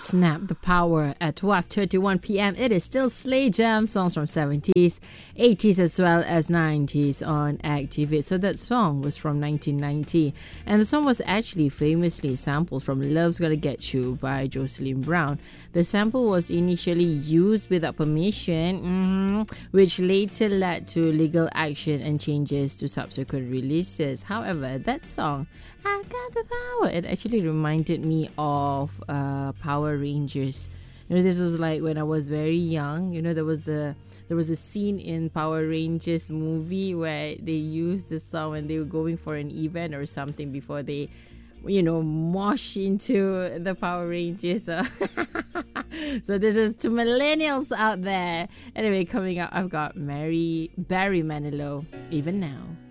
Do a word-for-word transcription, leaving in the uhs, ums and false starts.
Snap the Power at twelve thirty-one p.m. It is still Slay Jam songs from seventies, eighties as well as nineties on Activate. So that song was from nineteen ninety, and the song was actually famously sampled from Love's Gotta Get You by Jocelyn Brown. The sample was initially used without permission, mm, which later led to legal action and changes to subsequent releases. However, that song, I Got the Power, it actually reminded me of uh, Power Rangers. You know, this was like when I was very young. You know, there was the there was a scene in Power Rangers movie where they used the song when they were going for an event or something before they, you know, mosh into the Power Rangers. So, so this is to millennials out there. Anyway, coming up, I've got Mary Barry Manilow, Even Now.